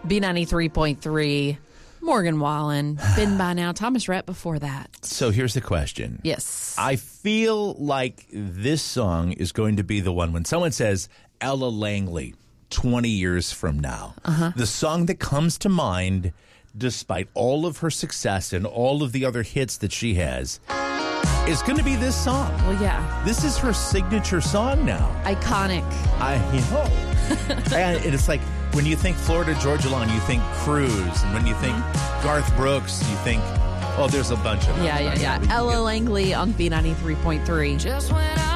B93.3. Morgan Wallen. Been by now. Thomas Rhett before that. So here's the question. Yes. I feel like this song is going to be the one when someone says Ella Langley 20 years from now. The song that comes to mind, despite all of her success and all of the other hits that she has, is going to be this song. Well, yeah. This is her signature song now. Iconic. And it's like when you think Florida Georgia Line, you think Cruise. And when you think Garth Brooks, you think, oh, there's a bunch of them. Yeah. Ella Langley on B93.3. Just when